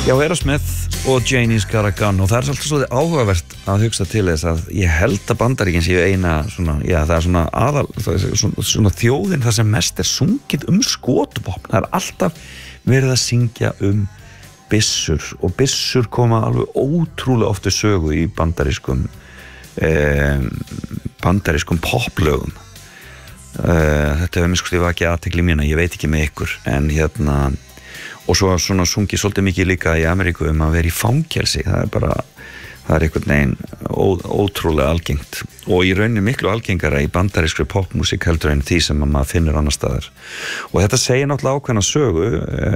Já, Aerosmith og Janie's Got a Gun og það svolítið svo áhugavert að hugsa til þess að ég held að Bandaríkin séu eina svona, já, það svona aðal, það svona þjóðin það sem mest sungið skotvopn. Það alltaf verið að syngja byssur og byssur koma alveg ótrúlega oft við sögu í bandarískum poplögum. Þetta hefur minnst vakið athygli mína, ég veit ekki með ykkur, en og svo svona sungið svolítið mikið líka í Ameríku að vera í fangelsi, það einhvern veginn ótrúlega algengt og í rauninni miklu algengara í bandarískri popmusík heldur en því sem maður finnur annar staðar. Og þetta segir náttúrulega ákveðna sögu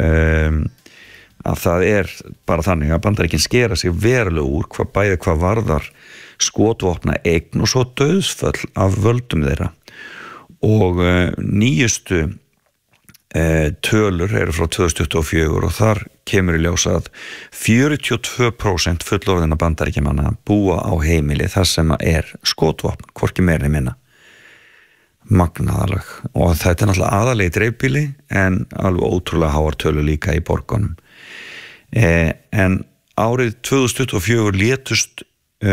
að það bara þannig að Bandaríkin skera sig verulega úr hvað varðar skotvopna eign og svo dauðsföll af völdum þeirra. Og nýjustu tölur eru frá 2024 og þar kemur í ljós að 42% fullorðinna Bandaríkjamanna búa á heimili þar sem skotvopn, hvorki meira né minna. Magnaðalag. Og þetta náttúrulega aðallega í dreifbýli en alveg ótrúlega háar tölur líka í borgunum. En árið 2024 létust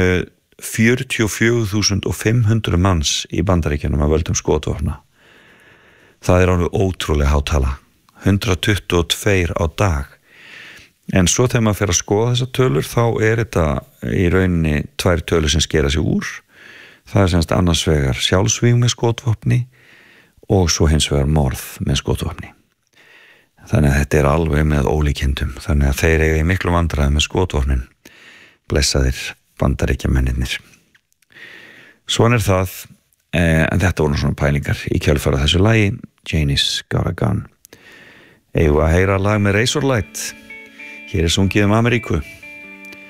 44.500 manns í Bandaríkjunum af völdum skotvopna. Það alveg ótrúlega há tala, 122 á dag. En svo þegar maður fer að skoða þessar tölur þá þetta í rauninni tvær tölur sem skera sig úr. Það semst annars vegar sjálfsvíg með skotvopni og svo hins vegar morð með skotvopni. Þannig að þetta alveg með ólíkindum. Þannig að þeir eiga í miklu vandræði með skotvopnin. Blessaðir Bandaríkjamennirnir. Svona það, en þetta voru svona pælingar í kjölfara þessu lagi, Janie's Got a Gun. Eigum að heyra lag með Razorlight. Hér sungið Ameríku.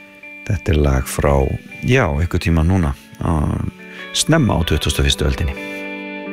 Þetta lag frá, já, einhver tíma núna, snemma á 21. öldinni.